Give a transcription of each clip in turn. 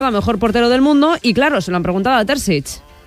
mejor portero del mundo, y claro, se lo han preguntado a Terzic.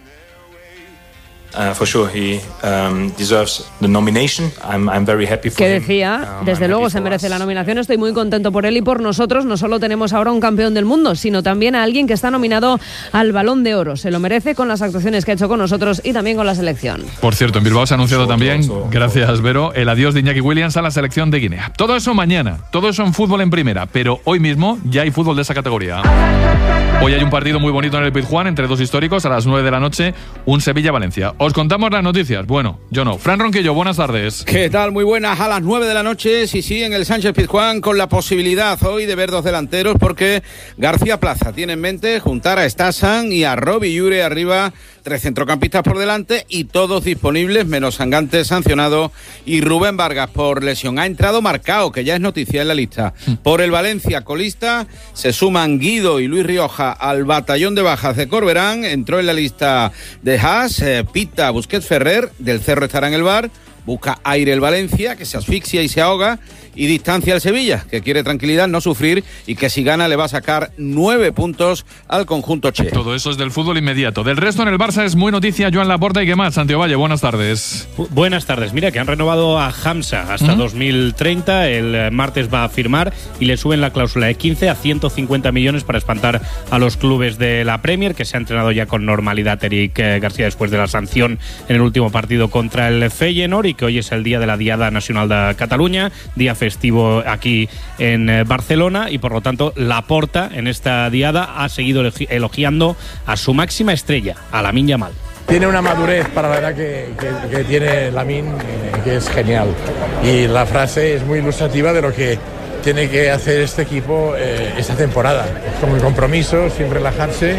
For sure, he deserves the nomination. I'm very happy for que him. decía, desde luego se merece la nominación, estoy muy contento por él y por nosotros. No solo tenemos ahora un campeón del mundo, sino también a alguien que está nominado al Balón de Oro. Se lo merece con las actuaciones que ha hecho con nosotros y también con la selección. Por cierto, en Bilbao se ha anunciado también, gracias Vero, el adiós de Iñaki Williams a la selección de Guinea. Todo eso mañana, todo eso en fútbol en primera, pero hoy mismo ya hay fútbol de esa categoría. Hoy hay un partido muy bonito en el Pizjuán entre dos históricos a las 9 de la noche, un Sevilla-Valencia. Os contamos las noticias. Bueno, yo no. Fran Ronquillo, buenas tardes. ¿Qué tal? Muy buenas. A las 9 de la noche, sí, en el Sánchez Pizjuán, con la posibilidad hoy de ver dos delanteros, porque García Plaza tiene en mente juntar a Stasan y a Robbie Llure arriba, 3 centrocampistas por delante y todos disponibles, menos Sangante sancionado y Rubén Vargas por lesión. Ha entrado Marcao, que ya es noticia en la lista. Por el Valencia colista se suman Guido y Luis Rioja al batallón de bajas de Corberán. Entró en la lista de Haas, Pita, Busquets, Ferrer, del Cerro estará en el bar. Busca aire el Valencia, que se asfixia y se ahoga, y distancia al Sevilla, que quiere tranquilidad, no sufrir, y que si gana le va a sacar 9 puntos al conjunto che. Todo eso es del fútbol inmediato. Del resto en el Barça es muy noticia Joan Laporta y qué más. Santiago Valle, buenas tardes. Buenas tardes. Mira que han renovado a Hamza hasta 2030. El martes va a firmar y le suben la cláusula de 15 a 150 millones para espantar a los clubes de la Premier, que se ha entrenado ya con normalidad Eric García después de la sanción en el último partido contra el Feyenoord, y que hoy es el día de la Diada Nacional de Cataluña, día festivo aquí en Barcelona, y por lo tanto Laporta en esta diada ha seguido elogiando a su máxima estrella, a Lamine Yamal. Tiene una madurez para la edad que tiene Lamine, que es genial, y la frase es muy ilustrativa de lo que tiene que hacer este equipo esta temporada, con el compromiso, sin relajarse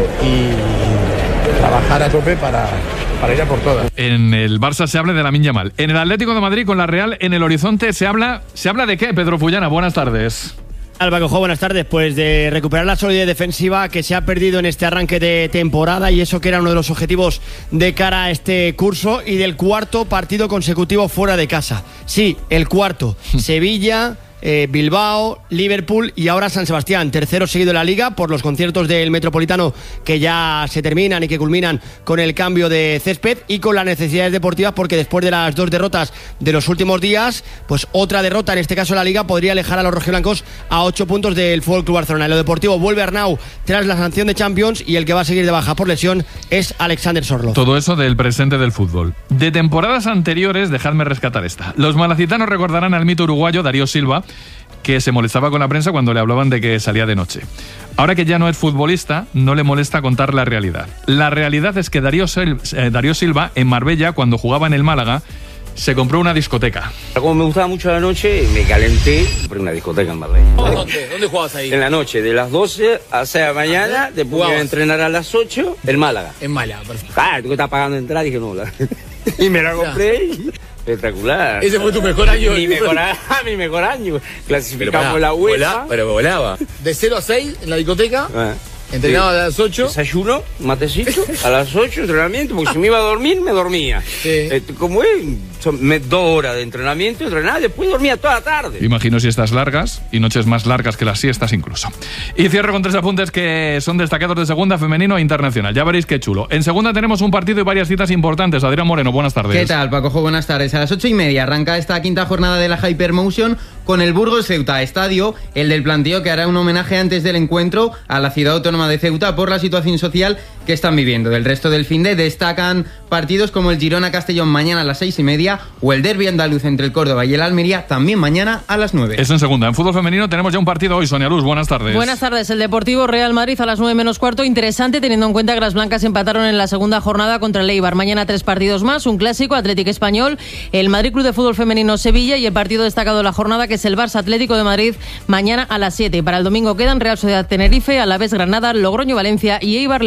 y trabajar a tope para ir a por todas. En el Barça se habla de Lamine Yamal. En el Atlético de Madrid, con la Real en el horizonte, ¿se habla de qué, Pedro Fullana? Buenas tardes. Alba Cojo, buenas tardes. Pues de recuperar la solidez defensiva que se ha perdido en este arranque de temporada, y eso que era uno de los objetivos de cara a este curso, y del cuarto partido consecutivo fuera de casa. Sí, el cuarto. Sevilla, Bilbao, Liverpool y ahora San Sebastián, tercero seguido en la Liga por los conciertos del Metropolitano que ya se terminan y que culminan con el cambio de césped, y con las necesidades deportivas, porque después de las 2 derrotas de los últimos días, pues otra derrota, en este caso en la Liga, podría alejar a los rojiblancos a 8 puntos del Fútbol Club Barcelona. En lo deportivo vuelve Arnau tras la sanción de Champions, y el que va a seguir de baja por lesión es Alexander Sorloth. Todo eso del presente del fútbol. De temporadas anteriores, dejadme rescatar esta. Los malacitanos recordarán al mito uruguayo Darío Silva, que se molestaba con la prensa cuando le hablaban de que salía de noche. Ahora que ya no es futbolista, no le molesta contar la realidad. La realidad es que Darío Silva, en Marbella, cuando jugaba en el Málaga, se compró una discoteca. Como me gustaba mucho la noche, me calenté, compré una discoteca en Marbella. ¿Dónde jugabas ahí? En la noche, de las 12 a 6 de la mañana, después iba a entrenar a las 8, en Málaga. En Málaga, perfecto. Claro, tú que estás pagando entrada, dije no. Y me la compré y... Espectacular. Ese fue tu mejor año. Mi mejor año. Clasificamos la UEFA. Pero volaba. De 0 a 6 en la discoteca. Entrenaba a las 8. Desayuno, matecito, a las 8 entrenamiento, porque si me iba a dormir, me dormía. Sí. Como es, son 2 horas de entrenamiento, entrenaba, después dormía toda la tarde. Imagino siestas largas y noches más largas que las siestas incluso. Y cierro con 3 apuntes que son destacados de segunda, femenino e internacional. Ya veréis qué chulo. En segunda tenemos un partido y varias citas importantes. Adrián Moreno, buenas tardes. ¿Qué tal, Pacojo? Buenas tardes. A las 8:30 arranca esta quinta jornada de la Hypermotion con el Burgos Ceuta, estadio, el del planteo que hará un homenaje antes del encuentro a la ciudad autónoma de Ceuta por la situación social que están viviendo. Del resto del finde destacan partidos como el Girona-Castellón mañana a las 6:30 o el derbi andaluz entre el Córdoba y el Almería también mañana a las 9. Eso en segunda. En fútbol femenino tenemos ya un partido hoy. Sonia Luz, buenas tardes. Buenas tardes. El Deportivo Real Madrid a las 9 menos cuarto. Interesante teniendo en cuenta que las blancas empataron en la segunda jornada contra el Eibar. Mañana 3 partidos más, un clásico, Atlético Español, el Madrid Club de Fútbol Femenino Sevilla y el partido destacado de la jornada que es el Barça Atlético de Madrid mañana a las 7. Para el domingo quedan Real Sociedad Tenerife, Alavés Granada, Logroño Valencia y Eibar Levante Badalona.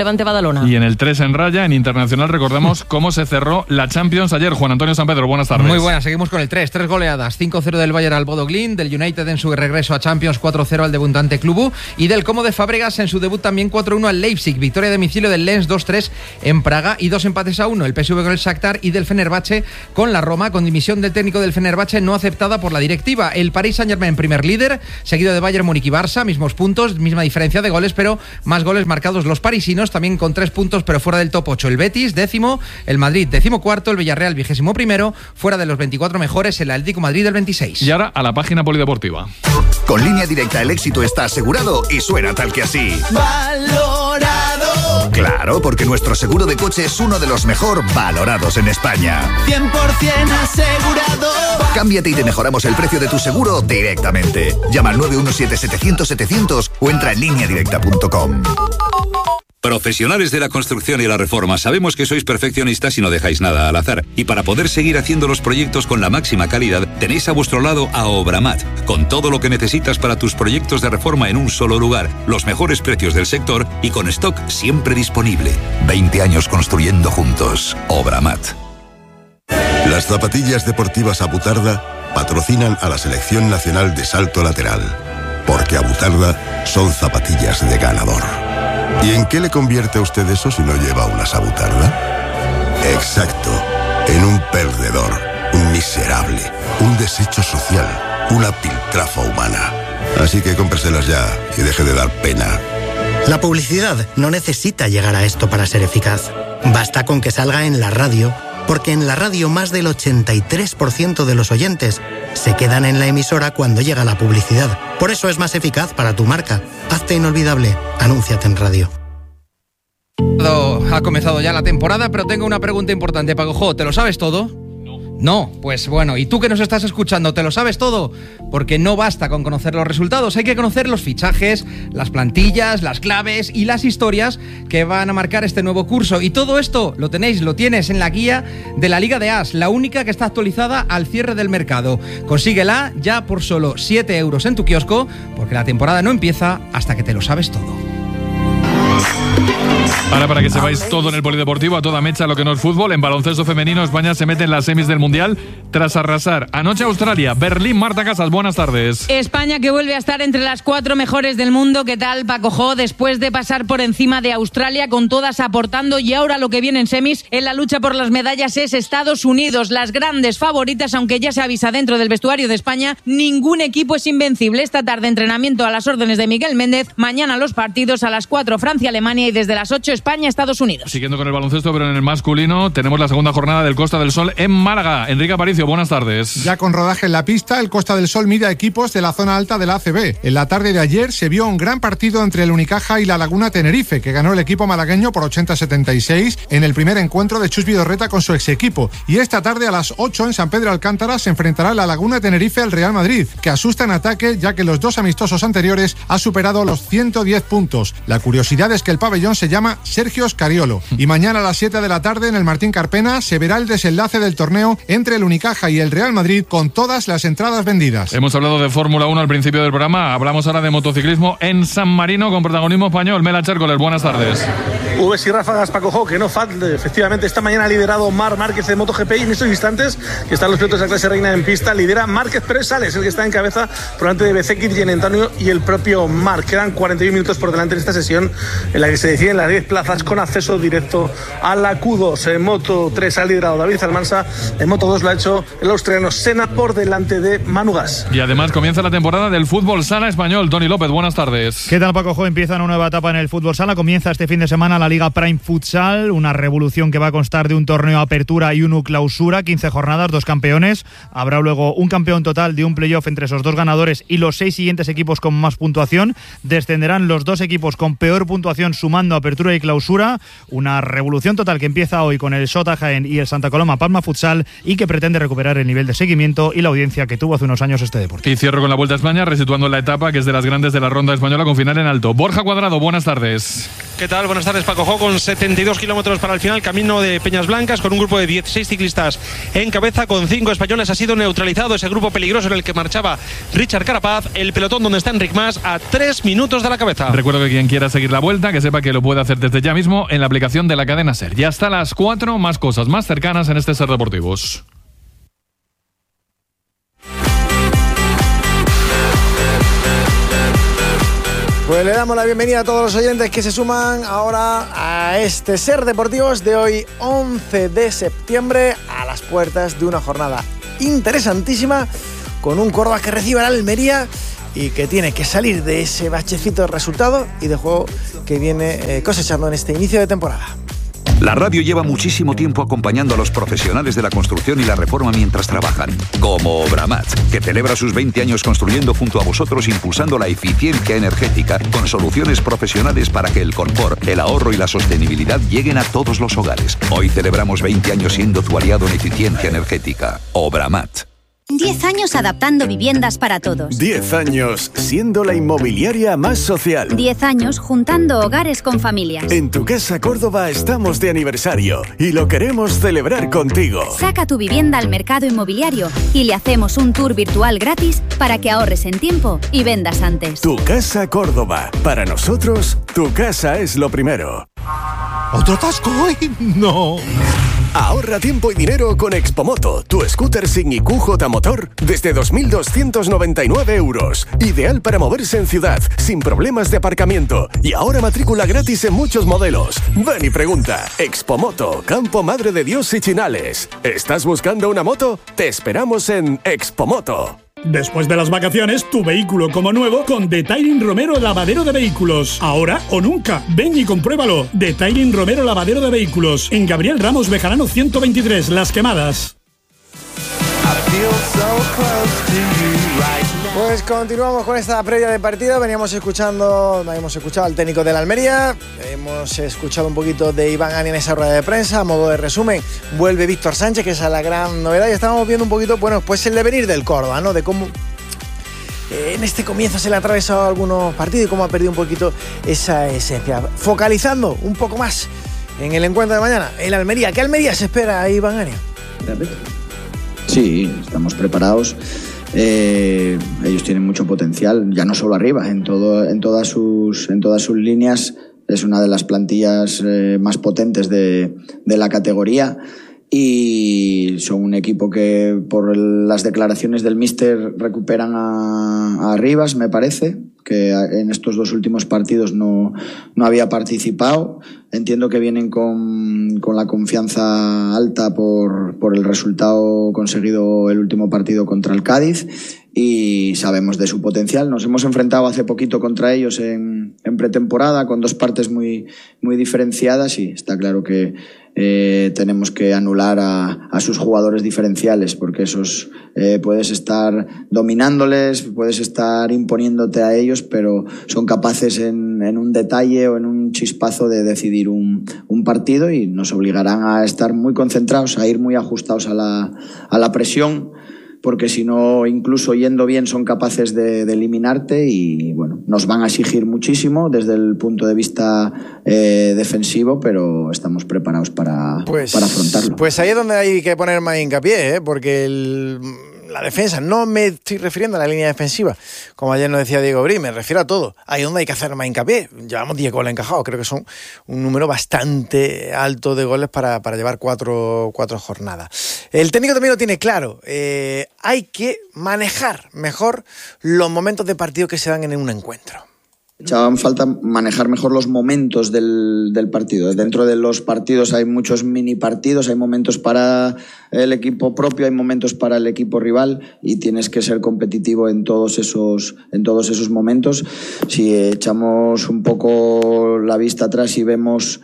Badalona. Y en el 3 en raya, en internacional, recordamos cómo se cerró la Champions ayer. Juan Antonio San Pedro, buenas tardes. Muy buenas, seguimos con el 3 goleadas, 5-0 del Bayern al Bodo Glimt, del United en su regreso a Champions, 4-0 al debutante Club y del Como de Fábregas en su debut también 4-1 al Leipzig, victoria de domicilio del Lens 2-3 en Praga y 2 empates a 1, el PSV con el Shakhtar y del Fenerbahce con la Roma, con dimisión del técnico del Fenerbahce no aceptada por la directiva. El Paris Saint-Germain primer líder, seguido de Bayern Múnich y Barça, mismos puntos, misma diferencia de goles, pero más goles marcados los parisinos, también con 3 puntos pero fuera del top 8. El Betis, 10º, el Madrid, 14º, el Villarreal, 21º, fuera de los 24 mejores, el Atlético Madrid del 26. Y ahora a la página polideportiva. Con Línea Directa el éxito está asegurado y suena tal que así. Valorado. Claro, porque nuestro seguro de coche es uno de los mejor valorados en España. 100% asegurado. Cámbiate y te mejoramos el precio de tu seguro directamente. Llama al 917-700-700 o entra en lineadirecta.com. Profesionales de la construcción y la reforma, sabemos que sois perfeccionistas y no dejáis nada al azar. Y para poder seguir haciendo los proyectos con la máxima calidad, tenéis a vuestro lado a Obramat, con todo lo que necesitas para tus proyectos de reforma en un solo lugar, los mejores precios del sector y con stock siempre disponible. 20 años construyendo juntos. Obramat. Las zapatillas deportivas Abutarda patrocinan a la Selección Nacional de Salto Lateral, porque Abutarda son zapatillas de ganador. ¿Y en qué le convierte a usted eso si no lleva una Abutarda? Exacto, en un perdedor, un miserable, un desecho social, una piltrafa humana. Así que cómpreselas ya y deje de dar pena. La publicidad no necesita llegar a esto para ser eficaz. Basta con que salga en la radio, porque en la radio más del 83% de los oyentes se quedan en la emisora cuando llega la publicidad. Por eso es más eficaz para tu marca. Hazte inolvidable. Anúnciate en radio. Ha comenzado ya la temporada, pero tengo una pregunta importante, Paco Jo. ¿Te lo sabes todo? No, pues bueno, ¿y tú que nos estás escuchando, te lo sabes todo? Porque no basta con conocer los resultados, hay que conocer los fichajes, las plantillas, las claves y las historias que van a marcar este nuevo curso. Y todo esto lo tienes en la guía de la Liga de As, la única que está actualizada al cierre del mercado. Consíguela ya por solo 7 euros en tu kiosco, porque la temporada no empieza hasta que te lo sabes todo. Ahora, para que sepáis todo en el polideportivo, a toda mecha lo que no es fútbol, en baloncesto femenino España se mete en las semis del Mundial tras arrasar anoche Australia, Berlín. Marta Casas, buenas tardes. España que vuelve a estar entre las 4 mejores del mundo. ¿Qué tal, Paco Jo? Después de pasar por encima de Australia, con todas aportando, y ahora lo que viene en semis en la lucha por las medallas es Estados Unidos, las grandes favoritas, aunque ya se avisa dentro del vestuario de España, ningún equipo es invencible. Esta tarde entrenamiento a las órdenes de Miguel Méndez, mañana los partidos a las 4 Francia-Alemania y desde las 8 España-Estados Unidos. Siguiendo con el baloncesto, pero en el masculino, tenemos la segunda jornada del Costa del Sol en Málaga. Enrique Aparicio, buenas tardes. Ya con rodaje en la pista, el Costa del Sol mide a equipos de la zona alta de la ACB. En la tarde de ayer se vio un gran partido entre el Unicaja y la Laguna Tenerife, que ganó el equipo malagueño por 80-76 en el primer encuentro de Chus Vidorreta con su ex equipo. Y esta tarde a las 8 en San Pedro Alcántara se enfrentará la Laguna Tenerife al Real Madrid, que asusta en ataque ya que los 2 amistosos anteriores ha superado los 110 puntos. La curiosidad es que el pabellón se llama Sergio Scariolo. Y mañana a las 7 de la tarde en el Martín Carpena se verá el desenlace del torneo entre el Unicaja y el Real Madrid, con todas las entradas vendidas. Hemos hablado de Fórmula 1 al principio del programa, hablamos ahora de motociclismo en San Marino con protagonismo español. Mela Chércoles, buenas tardes. Ubes y ráfagas, Paco Jo, que no falte. Efectivamente, esta mañana ha liderado Marc Márquez de MotoGP y en estos instantes que están los pilotos de la clase reina en pista, lidera Márquez Pérez Sales, el que está en cabeza por delante de Bezzecchi, Gian Antonio y el propio Marc. Quedan 41 minutos por delante en esta sesión en la que se deciden las 10 plazas con acceso directo a la Q2. En Moto 3 ha liderado David Almansa, en Moto 2 lo ha hecho el australiano Senna por delante de Manu Gas. Y además comienza la temporada del fútbol sala español. Tony López, buenas tardes. ¿Qué tal, Paco Jo? Empieza una nueva etapa en el fútbol sala. Comienza este fin de semana la Liga Prime Futsal, una revolución que va a constar de un torneo apertura y uno clausura, 15 jornadas, 2 campeones. Habrá luego un campeón total de un playoff entre esos 2 ganadores y los 6 siguientes equipos con más puntuación. Descenderán los 2 equipos con peor puntuación sumando apertura y clausura. Una revolución total que empieza hoy con el Sota Jaén y el Santa Coloma Palma Futsal y que pretende recuperar el nivel de seguimiento y la audiencia que tuvo hace unos años este deporte. Y cierro con la Vuelta a España, resituando la etapa que es de las grandes de la ronda española con final en alto. Borja Cuadrado, buenas tardes. ¿Qué tal? Buenas tardes, Paco Jo, con 72 kilómetros para el final, camino de Peñas Blancas, con un grupo de 16 ciclistas en cabeza, con 5 españoles. Ha sido neutralizado ese grupo peligroso en el que marchaba Richard Carapaz, el pelotón donde está Enric Mas a 3 minutos de la cabeza. Recuerdo que quien quiera seguir la vuelta, que sepa que lo puede hacer desde ya mismo en la aplicación de la cadena SER. Ya hasta las 4, más cosas más cercanas en este SER Deportivos. Pues le damos la bienvenida a todos los oyentes que se suman ahora a este SER Deportivos de hoy, 11 de septiembre, a las puertas de una jornada interesantísima, con un Córdoba que recibe al Almería y que tiene que salir de ese bachecito de resultado y de juego que viene cosechando en este inicio de temporada. La radio lleva muchísimo tiempo acompañando a los profesionales de la construcción y la reforma mientras trabajan, como Obramat, que celebra sus 20 años construyendo junto a vosotros, impulsando la eficiencia energética con soluciones profesionales para que el confort, el ahorro y la sostenibilidad lleguen a todos los hogares. Hoy celebramos 20 años siendo tu aliado en eficiencia energética. Obramat. 10 años adaptando viviendas para todos. 10 años siendo la inmobiliaria más social. 10 años juntando hogares con familias. En Tu Casa Córdoba estamos de aniversario y lo queremos celebrar contigo. Saca tu vivienda al mercado inmobiliario y le hacemos un tour virtual gratis para que ahorres en tiempo y vendas antes. Tu Casa Córdoba. Para nosotros, tu casa es lo primero. ¿Otro atasco hoy? No. Ahorra tiempo y dinero con Expomoto, tu scooter sin IQ J-Motor desde 2.299 euros. Ideal para moverse en ciudad, sin problemas de aparcamiento. Y ahora matrícula gratis en muchos modelos. Ven y pregunta. Expomoto, Campo Madre de Dios y Chinales. ¿Estás buscando una moto? Te esperamos en Expomoto. Después de las vacaciones, tu vehículo como nuevo con Detailing Romero Lavadero de Vehículos. Ahora o nunca. Ven y compruébalo. Detailing Romero Lavadero de Vehículos. En Gabriel Ramos Bejarano 123, Las Quemadas. Pues continuamos con esta previa de partido. Hemos escuchado al técnico de la Almería, hemos escuchado un poquito de Iván Ani en esa rueda de prensa. A modo de resumen, vuelve Víctor Sánchez, que esa es la gran novedad, y estábamos viendo un poquito, bueno, pues el devenir del Córdoba, ¿no? De cómo en este comienzo se le ha atravesado algunos partidos y cómo ha perdido un poquito esa esencia. Focalizando un poco más en el encuentro de mañana, el Almería. ¿Qué Almería se espera a Iván Ani? Sí, estamos preparados. Ellos tienen mucho potencial, ya no solo arriba, en todas sus líneas. Es una de las plantillas más potentes de la categoría, y son un equipo que, por las declaraciones del míster, recuperan a Rivas, me parece, que en estos 2 últimos partidos no había participado. Entiendo que vienen con la confianza alta por el resultado conseguido el último partido contra el Cádiz, y sabemos de su potencial. Nos hemos enfrentado hace poquito contra ellos en pretemporada, con 2 partes muy, muy diferenciadas, y está claro que tenemos que anular a sus jugadores diferenciales, porque esos puedes estar dominándoles, puedes estar imponiéndote a ellos, pero son capaces en un detalle o en un chispazo de decidir un partido, y nos obligarán a estar muy concentrados, a ir muy ajustados a la presión, porque si no, incluso yendo bien, son capaces de eliminarte, y bueno, nos van a exigir muchísimo desde el punto de vista defensivo, pero estamos preparados para afrontarlo. Pues ahí es donde hay que poner más hincapié, porque la defensa, no me estoy refiriendo a la línea defensiva, como ayer nos decía Diego Brí, me refiero a todo. Ahí es donde hay que hacer más hincapié. Llevamos 10 goles encajados, creo que son un número bastante alto de goles para llevar 4 jornadas. El técnico también lo tiene claro, hay que manejar mejor los momentos de partido que se dan en un encuentro. Echaban falta manejar mejor los momentos del partido. Dentro de los partidos hay muchos mini partidos, hay momentos para el equipo propio, hay momentos para el equipo rival, y tienes que ser competitivo en todos esos momentos. Si echamos un poco la vista atrás y vemos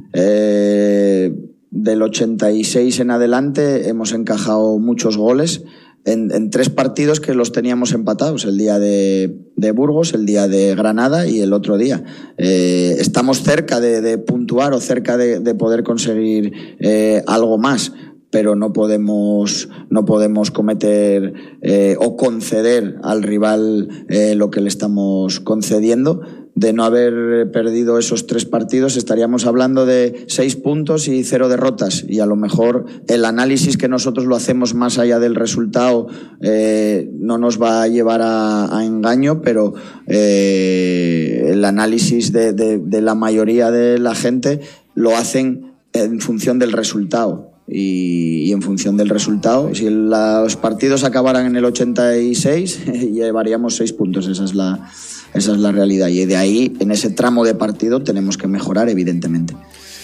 del 86 en adelante, hemos encajado muchos goles en 3 partidos que los teníamos empatados, el día de Burgos, el día de Granada y el otro día. Estamos cerca de puntuar, o cerca de poder conseguir algo más, pero no podemos cometer o conceder al rival lo que le estamos concediendo. de no haber perdido esos 3 partidos, estaríamos hablando de 6 puntos y 0 derrotas. Y a lo mejor el análisis que nosotros lo hacemos más allá del resultado no nos va a llevar a engaño, pero el análisis de la mayoría de la gente lo hacen en función del resultado. Y en función del resultado, si los partidos acabaran en el 86, llevaríamos 6 puntos. Esa es la realidad. Y de ahí, en ese tramo de partido, tenemos que mejorar, evidentemente.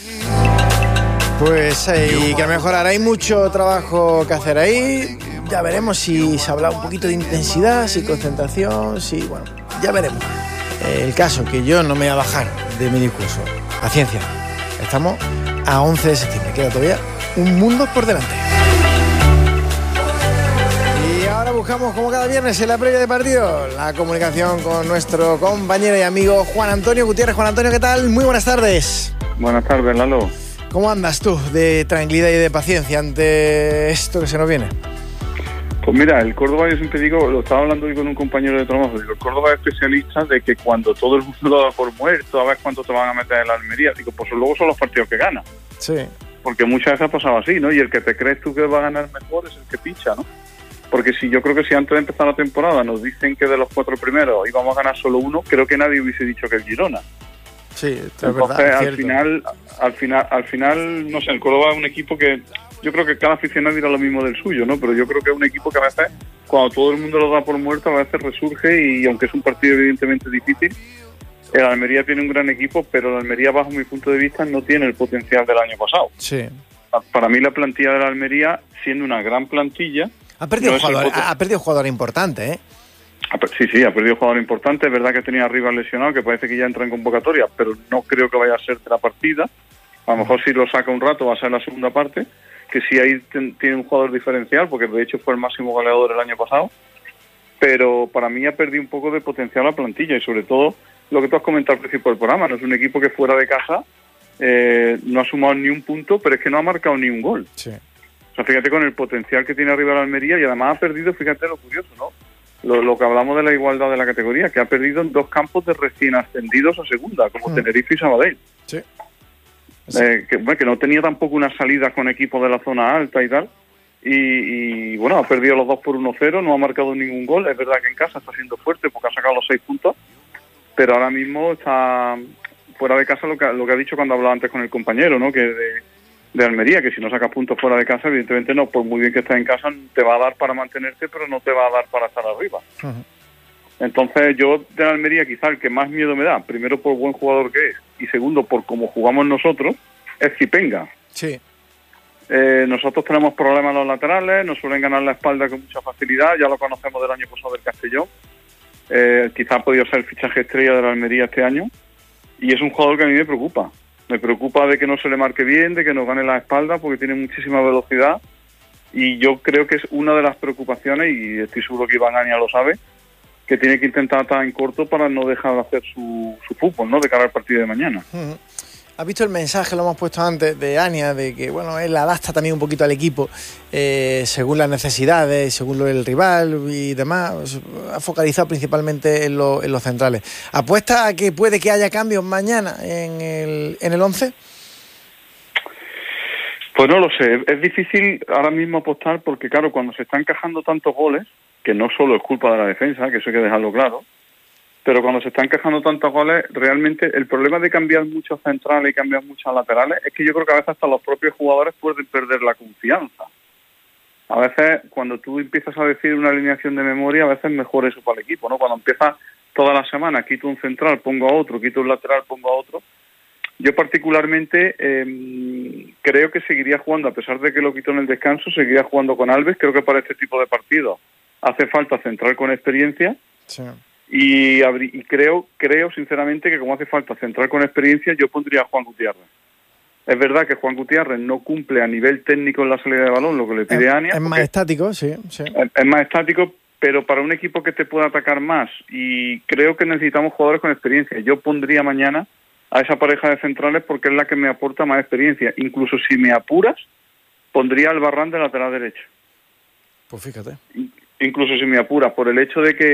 Pues hay que mejorar. Hay mucho trabajo que hacer ahí. Ya veremos si se habla un poquito de intensidad, si concentración, si... Bueno, ya veremos. El caso que yo no me voy a bajar de mi discurso. Paciencia. Estamos a 11 de septiembre. Queda todavía un mundo por delante. Y ahora buscamos, como cada viernes en la previa de partido, la comunicación con nuestro compañero y amigo Juan Antonio Gutiérrez. Juan Antonio, ¿qué tal? Muy buenas tardes. Buenas tardes, Lalo. ¿Cómo andas tú de tranquilidad y de paciencia ante esto que se nos viene? Pues mira, el Córdoba, yo siempre digo, lo estaba hablando hoy con un compañero de trabajo, digo, el Córdoba es especialista de que cuando todo el mundo lo da por muerto, a ver cuánto te van a meter en la Almería, digo, pues luego son los partidos que ganan. Sí. Porque muchas veces ha pasado así, ¿no? Y el que te crees tú que va a ganar mejor es el que picha, ¿no? Porque yo creo que si antes de empezar la temporada nos dicen que de los 4 primeros íbamos a ganar solo 1, creo que nadie hubiese dicho que el Girona. Sí, es entonces, verdad. Al final, no sé, el Córdoba es un equipo que yo creo que cada aficionado dirá lo mismo del suyo, ¿no? Pero yo creo que es un equipo que a veces, cuando todo el mundo lo da por muerto, a veces resurge y aunque es un partido evidentemente difícil, el Almería tiene un gran equipo, pero el Almería, bajo mi punto de vista, no tiene el potencial del año pasado. Sí. Para mí la plantilla de la Almería, siendo una gran plantilla... Ha perdido jugador importante, ¿eh? Sí, ha perdido jugador importante. Es verdad que tenía arriba lesionado, que parece que ya entra en convocatoria, pero no creo que vaya a ser de la partida. A lo mejor si lo saca un rato va a ser la segunda parte, que sí ahí tiene un jugador diferencial, porque de hecho fue el máximo goleador el año pasado. Pero para mí ha perdido un poco de potencial la plantilla y sobre todo lo que tú has comentado al principio del programa. No es un equipo que fuera de casa no ha sumado ni un punto, pero es que no ha marcado ni un gol. Sí. O sea, fíjate con el potencial que tiene arriba la Almería y además ha perdido, fíjate lo curioso, ¿no? Lo que hablamos de la igualdad de la categoría, que ha perdido en 2 campos de recién ascendidos a segunda, como Tenerife y Sabadell. Sí. Que no tenía tampoco una salida con equipos de la zona alta y tal. Y bueno, ha perdido los 2 por 1-0, no ha marcado ningún gol. Es verdad que en casa está siendo fuerte porque ha sacado los 6 puntos, pero ahora mismo está fuera de casa, lo que ha dicho cuando hablaba antes con el compañero, ¿no? Que de Almería, que si no sacas puntos fuera de casa, evidentemente no, por muy bien que estés en casa, te va a dar para mantenerte, pero no te va a dar para estar arriba. Uh-huh. Entonces yo de la Almería quizá el que más miedo me da, primero por buen jugador que es, y segundo por cómo jugamos nosotros, es Zipenga. Sí. Nosotros tenemos problemas en los laterales, nos suelen ganar la espalda con mucha facilidad, ya lo conocemos del año pasado del Castellón. Quizá ha podido ser el fichaje estrella de la Almería este año, y es un jugador que a mí me preocupa. Me preocupa de que no se le marque bien, de que nos gane la espalda, porque tiene muchísima velocidad. Y yo creo que es una de las preocupaciones, y estoy seguro que Iván Ania lo sabe, que tiene que intentar estar en corto para no dejar de hacer su fútbol, ¿no? De cara al partido de mañana. Uh-huh. ¿Has visto el mensaje, lo hemos puesto antes, de Ania, de que bueno, él adapta también un poquito al equipo según las necesidades, según el rival y demás? Ha focalizado principalmente en los centrales. ¿Apuesta a que puede que haya cambios mañana en el 11? Pues no lo sé. Es difícil ahora mismo apostar porque, claro, cuando se están encajando tantos goles, que no solo es culpa de la defensa, que eso hay que dejarlo claro, pero cuando se están encajando tantos goles, realmente el problema de cambiar muchos centrales y cambiar muchos laterales es que yo creo que a veces hasta los propios jugadores pueden perder la confianza. A veces, cuando tú empiezas a decir una alineación de memoria, a veces es mejor eso para el equipo, ¿no? Cuando empiezas toda la semana, quito un central, pongo a otro, quito un lateral, pongo a otro. Yo particularmente creo que seguiría jugando, a pesar de que lo quitó en el descanso, seguiría jugando con Alves. Creo que para este tipo de partidos hace falta central con experiencia. Sí. Y creo sinceramente que como hace falta central con experiencia, yo pondría a Juan Gutiérrez. Es verdad que Juan Gutiérrez no cumple a nivel técnico en la salida de balón lo que le pide Ania. Es más estático, sí. Es más estático, pero para un equipo que te pueda atacar más, y creo que necesitamos jugadores con experiencia. Yo pondría mañana a esa pareja de centrales porque es la que me aporta más experiencia. Incluso si me apuras, pondría al Barran de lateral derecho. Pues fíjate. Incluso si me apuras, por el hecho de que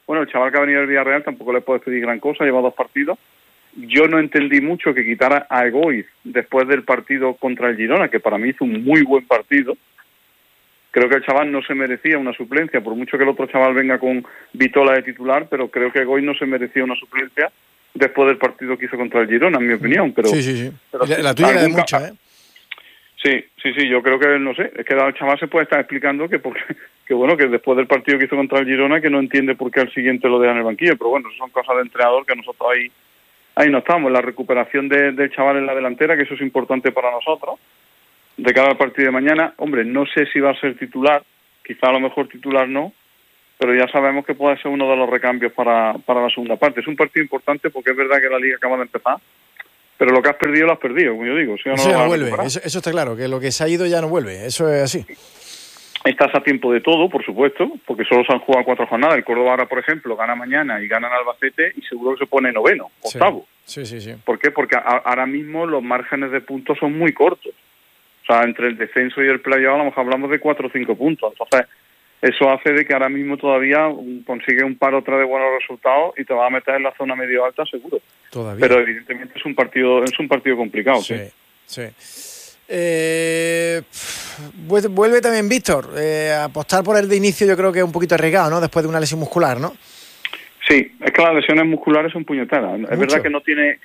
Bueno, el chaval que ha venido del Villarreal tampoco le puedes pedir gran cosa, lleva 2 partidos. Yo no entendí mucho que quitara a Egoiz después del partido contra el Girona, que para mí hizo un muy buen partido. Creo que el chaval no se merecía una suplencia, por mucho que el otro chaval venga con Vitola de titular, pero creo que Egoiz no se merecía una suplencia después del partido que hizo contra el Girona, en mi opinión. Pero, sí. Pero la tuya era de mucho, ¿eh? Sí, yo creo que, no sé, es que el chaval se puede estar explicando que bueno, que después del partido que hizo contra el Girona, que no entiende por qué al siguiente lo deja en el banquillo, pero bueno, eso son cosas de entrenador que nosotros ahí no estamos. La recuperación del chaval en la delantera, que eso es importante para nosotros, de cara al partido de mañana. Hombre, no sé si va a ser titular, quizá a lo mejor titular no, pero ya sabemos que puede ser uno de los recambios para la segunda parte. Es un partido importante porque es verdad que la Liga acaba de empezar, pero lo que has perdido, lo has perdido, como yo digo. Eso ya no vuelve, eso está claro, que lo que se ha ido ya no vuelve, eso es así. Estás a tiempo de todo, por supuesto, porque solo se han jugado 4 jornadas. El Córdoba ahora, por ejemplo, gana mañana y gana en Albacete y seguro que se pone 9º, 8º. Sí. ¿Por qué? Porque ahora mismo los márgenes de puntos son muy cortos. O sea, entre el descenso y el playoff a lo mejor hablamos de 4 o 5 puntos. Entonces, eso hace de que ahora mismo todavía consigue un par o 3 de buenos resultados y te va a meter en la zona medio alta seguro. Todavía. Pero evidentemente es un partido complicado. Sí. Vuelve también Víctor. Apostar por el de inicio yo creo que es un poquito arriesgado, ¿no? Después de una lesión muscular, ¿no? Sí, es que las lesiones musculares son puñeteras. Es verdad que no tiene,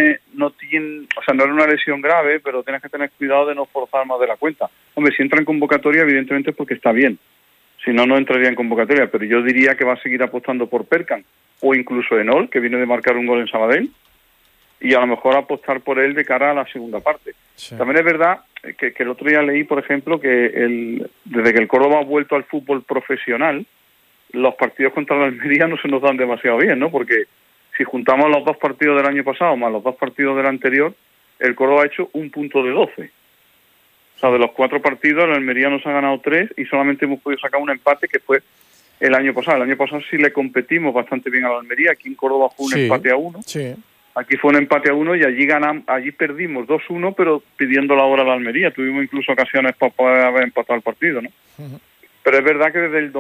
o sea, no era una lesión grave, pero tienes que tener cuidado de no forzar más de la cuenta. Hombre, si entra en convocatoria, evidentemente es porque está bien. Si no, no entraría en convocatoria. Pero yo diría que va a seguir apostando por Perkan o incluso Enol, que viene de marcar un gol en Sabadell, y a lo mejor apostar por él de cara a la segunda parte. Sí. También es verdad que el otro día leí, por ejemplo, que desde que el Córdoba ha vuelto al fútbol profesional, los partidos contra la Almería no se nos dan demasiado bien, ¿no? Porque si juntamos los 2 partidos del año pasado más los 2 partidos del anterior, el Córdoba ha hecho 1 punto de 12. O sea, de los 4 partidos, la Almería nos ha ganado 3 y solamente hemos podido sacar un empate que fue el año pasado. El año pasado sí le competimos bastante bien a la Almería. Aquí en Córdoba fue un empate a 1. Sí. Aquí fue un empate a 1 y allí perdimos 2-1, pero pidiendo la hora a la Almería. Tuvimos incluso ocasiones para poder haber empatado el partido, ¿no? Uh-huh. Pero es verdad que desde el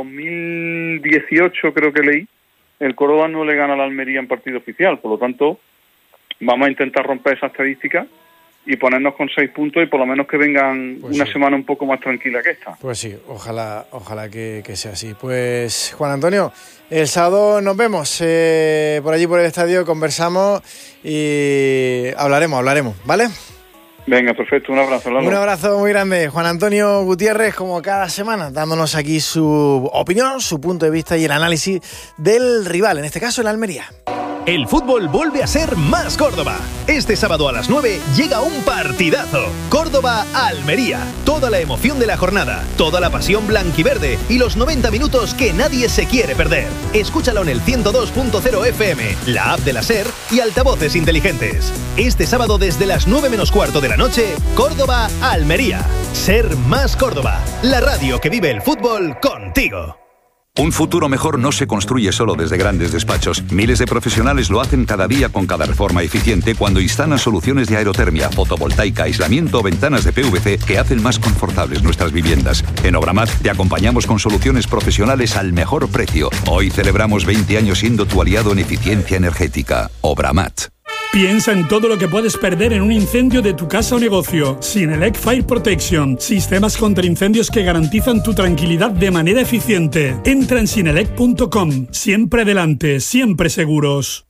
2018, creo que leí, el Córdoba no le gana a la Almería en partido oficial. Por lo tanto, vamos a intentar romper esa estadística y ponernos con 6 puntos y por lo menos que vengan una semana un poco más tranquila que esta. Pues sí, ojalá que sea así. Pues Juan Antonio, el sábado nos vemos por allí por el estadio, conversamos y hablaremos, ¿vale? Venga, perfecto, un abrazo. Un abrazo muy grande. Juan Antonio Gutiérrez, como cada semana, dándonos aquí su opinión, su punto de vista y el análisis del rival, en este caso el Almería. El fútbol vuelve a ser más Córdoba. Este sábado a las 9 llega un partidazo. Córdoba-Almería. Toda la emoción de la jornada, toda la pasión blanquiverde y los 90 minutos que nadie se quiere perder. Escúchalo en el 102.0 FM, la app de la SER y altavoces inteligentes. Este sábado desde las 9 menos cuarto de la noche, Córdoba-Almería. Ser más Córdoba. La radio que vive el fútbol contigo. Un futuro mejor no se construye solo desde grandes despachos. Miles de profesionales lo hacen cada día con cada reforma eficiente cuando instalan soluciones de aerotermia, fotovoltaica, aislamiento o ventanas de PVC que hacen más confortables nuestras viviendas. En Obramat te acompañamos con soluciones profesionales al mejor precio. Hoy celebramos 20 años siendo tu aliado en eficiencia energética. Obramat. Piensa en todo lo que puedes perder en un incendio de tu casa o negocio. Sinelec Fire Protection. Sistemas contra incendios que garantizan tu tranquilidad de manera eficiente. Entra en sinelec.com. Siempre adelante, siempre seguros.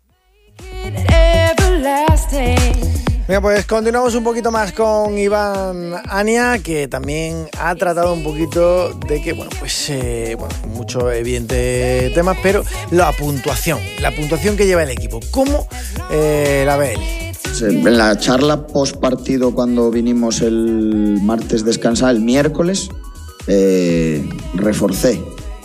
Venga, pues continuamos un poquito más con Iván Ania, que también ha tratado un poquito de que, muchos evidentes temas, pero la puntuación que lleva el equipo, ¿cómo la ve él? En la charla post partido, cuando vinimos el martes descansar, el miércoles, reforcé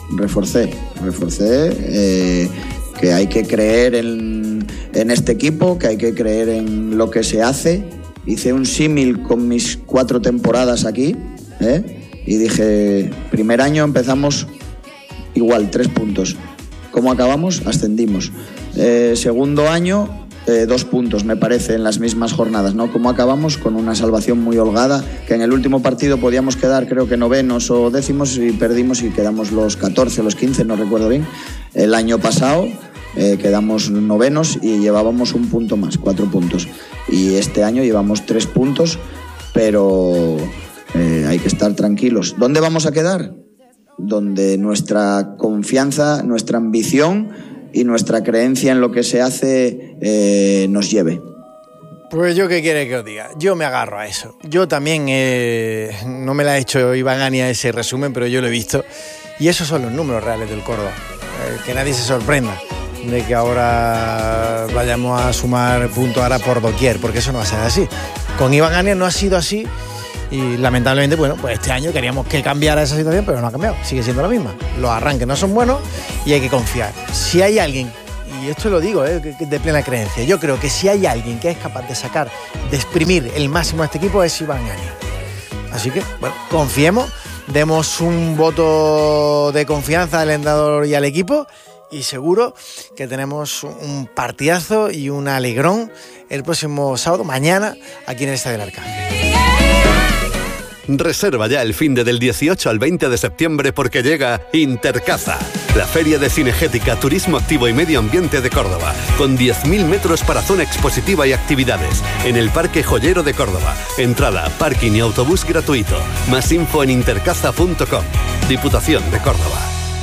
que hay que creer en este equipo, que hay que creer en lo que se hace. Hice un símil con mis 4 temporadas aquí, y dije, primer año empezamos igual, 3 puntos. ¿Cómo acabamos? Ascendimos. Segundo año, 2 puntos, me parece, en las mismas jornadas, ¿no? ¿Cómo acabamos? Con una salvación muy holgada, que en el último partido podíamos quedar, creo que 9º o 10º, y perdimos y quedamos los 14 o los 15, no recuerdo bien. El año pasado quedamos novenos y llevábamos un punto más, 4 puntos. Y este año llevamos 3 puntos, pero hay que estar tranquilos. ¿Dónde vamos a quedar? Donde nuestra confianza, nuestra ambición y nuestra creencia en lo que se hace nos lleve. Pues yo qué quiere que os diga, yo me agarro a eso. Yo también, no me la ha hecho Iván Ania ese resumen, pero yo lo he visto. Y esos son los números reales del Córdoba. Que nadie se sorprenda de que ahora vayamos a sumar puntos ahora por doquier, porque eso no va a ser así. Con Iván Ania no ha sido así y lamentablemente, bueno, pues este año queríamos que cambiara esa situación, pero no ha cambiado, sigue siendo la misma. Los arranques no son buenos y hay que confiar. Si hay alguien, y esto lo digo de plena creencia, yo creo que si hay alguien que es capaz de sacar, de exprimir el máximo a este equipo es Iván Ania. Así que, bueno, confiemos, demos un voto de confianza al entrenador y al equipo y seguro que tenemos un partidazo y un alegrón el próximo sábado, mañana, aquí en el Estadio del Arcángel. Reserva ya el finde del 18 al 20 de septiembre porque llega Intercaza, la feria de cinegética, turismo activo y medio ambiente de Córdoba, con 10.000 metros para zona expositiva y actividades, en el Parque Joyero de Córdoba. Entrada, parking y autobús gratuito. Más info en intercaza.com. Diputación de Córdoba.